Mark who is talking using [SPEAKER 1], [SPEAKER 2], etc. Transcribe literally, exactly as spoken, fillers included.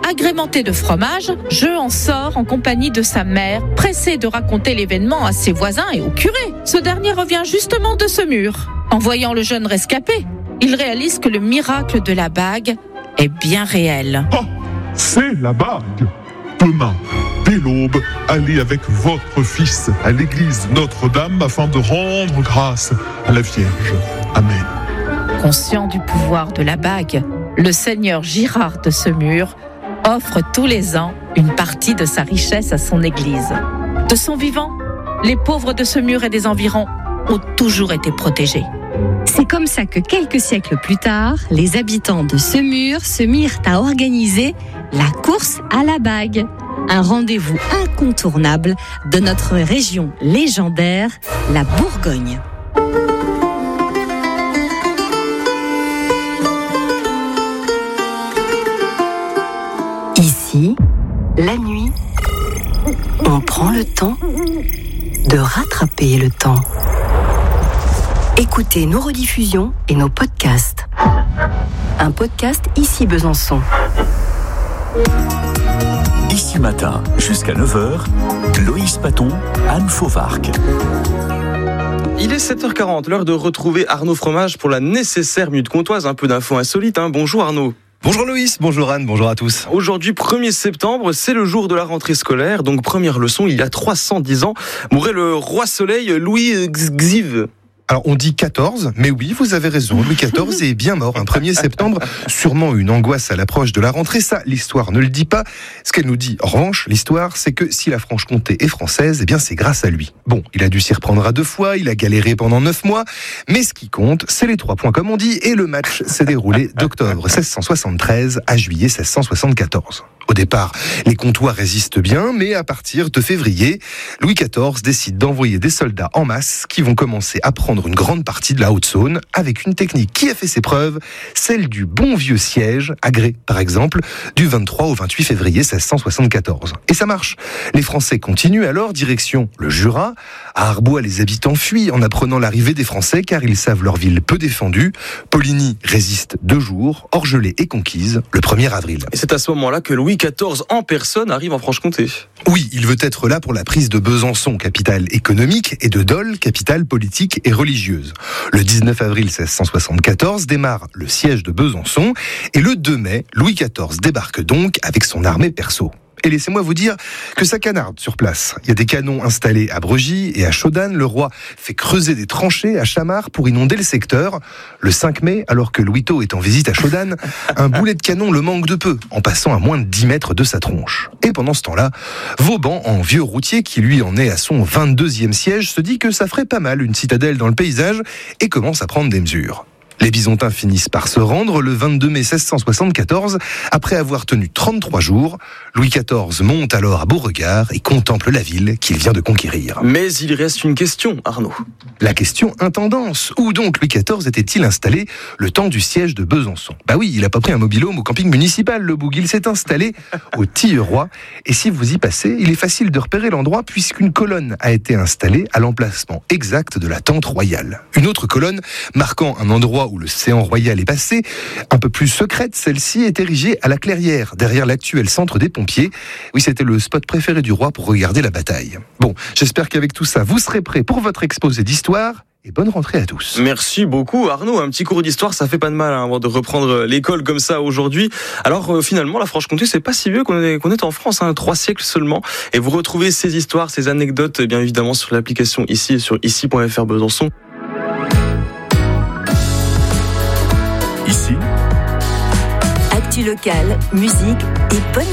[SPEAKER 1] Agrémenté de fromage, Je en sort en compagnie de sa mère, pressé de raconter l'événement à ses voisins et au curé. Ce dernier revient justement de Semur. En voyant le jeune rescapé, il réalise que le miracle de la bague est bien réel.
[SPEAKER 2] Oh, c'est la bague. Demain, dès l'aube, allez avec votre fils à l'église Notre-Dame afin de rendre grâce à la Vierge. Amen.
[SPEAKER 1] Conscient du pouvoir de la bague, le seigneur Girard de Semur offre tous les ans une partie de sa richesse à son église. De son vivant, les pauvres de Semur et des environs ont toujours été protégés.
[SPEAKER 3] C'est comme ça que quelques siècles plus tard, les habitants de Semur se mirent à organiser la course à la bague, un rendez-vous incontournable de notre région légendaire, la Bourgogne. Ici, la nuit, on prend le temps de rattraper le temps. Écoutez nos rediffusions et nos podcasts. Un podcast Ici Besançon.
[SPEAKER 4] Ici matin, jusqu'à neuf heures, Loïs Paton, Anne Fauvarc.
[SPEAKER 5] Il est sept heures quarante, l'heure de retrouver Arnaud Fromage pour la nécessaire minute comtoise. Un peu d'infos insolites. Hein. Bonjour Arnaud.
[SPEAKER 6] Bonjour Loïs, bonjour Anne, bonjour à tous.
[SPEAKER 5] Aujourd'hui, premier septembre, c'est le jour de la rentrée scolaire. Donc, première leçon, il y a trois cent dix ans, mourait le roi soleil Louis Xiv.
[SPEAKER 6] Alors on dit quatorze, mais oui, vous avez raison, Louis quatorze est bien mort un premier septembre, sûrement une angoisse à l'approche de la rentrée, ça l'histoire ne le dit pas. Ce qu'elle nous dit, en revanche, l'histoire, c'est que si la Franche-Comté est française, eh bien c'est grâce à lui. Bon, il a dû s'y reprendre à deux fois, il a galéré pendant neuf mois, mais ce qui compte, c'est les trois points comme on dit, et le match s'est déroulé d'octobre seize cent soixante-treize à juillet seize cent soixante-quatorze. Au départ, les Comtois résistent bien, mais à partir de février, Louis quatorze décide d'envoyer des soldats en masse qui vont commencer à prendre une grande partie de la Haute-Saône avec une technique qui a fait ses preuves, celle du bon vieux siège, à Grès par exemple, du vingt-trois au vingt-huit février seize cent soixante-quatorze. Et ça marche. Les Français continuent alors direction le Jura. À Arbois, les habitants fuient en apprenant l'arrivée des Français car ils savent leur ville peu défendue. Poligny résiste deux jours, Orgelée est conquise le premier avril.
[SPEAKER 5] Et c'est à ce moment-là que Louis quatorze en personne arrive en Franche-Comté.
[SPEAKER 6] Oui, il veut être là pour la prise de Besançon, capitale économique, et de Dole, capitale politique et religieuse. Le dix-neuf avril seize cent soixante-quatorze démarre le siège de Besançon et le deux mai, Louis quatorze débarque donc avec son armée perso. Et laissez-moi vous dire que ça canarde sur place. Il y a des canons installés à Bregy et à Chaudanne. Le roi fait creuser des tranchées à Chamard pour inonder le secteur. Le cinq mai, alors que Louis Taux est en visite à Chaudanne, un boulet de canon le manque de peu, en passant à moins de dix mètres de sa tronche. Et pendant ce temps-là, Vauban, en vieux routier, qui lui en est à son vingt-deuxième siège, se dit que ça ferait pas mal une citadelle dans le paysage et commence à prendre des mesures. Les Byzantins finissent par se rendre le vingt-deux mai seize cent soixante-quatorze. Après avoir tenu trente-trois jours, Louis quatorze monte alors à Beauregard et contemple la ville qu'il vient de conquérir.
[SPEAKER 5] Mais il reste une question, Arnaud.
[SPEAKER 6] La question intendance. Où donc Louis quatorze était-il installé le temps du siège de Besançon ? Bah oui, il a pas pris un mobil-home au camping municipal, le boug. Il s'est installé au Tilleroy. Et si vous y passez, il est facile de repérer l'endroit puisqu'une colonne a été installée à l'emplacement exact de la tente royale. Une autre colonne marquant un endroit où le séant royal est passé, un peu plus secrète, celle-ci est érigée à la Clairière, derrière l'actuel centre des pompiers. Oui, c'était le spot préféré du roi pour regarder la bataille. Bon, j'espère qu'avec tout ça, vous serez prêts pour votre exposé d'histoire. Et bonne rentrée à tous.
[SPEAKER 5] Merci beaucoup Arnaud, un petit cours d'histoire ça fait pas de mal hein, avant de reprendre l'école comme ça aujourd'hui. Alors euh, finalement la Franche-Comté c'est pas si vieux qu'on est, qu'on est en France, hein, trois siècles seulement. Et vous retrouvez ces histoires, ces anecdotes bien évidemment sur l'application ici, sur ici point f r Besançon.
[SPEAKER 4] Ici,
[SPEAKER 3] Actu locale, musique et bonne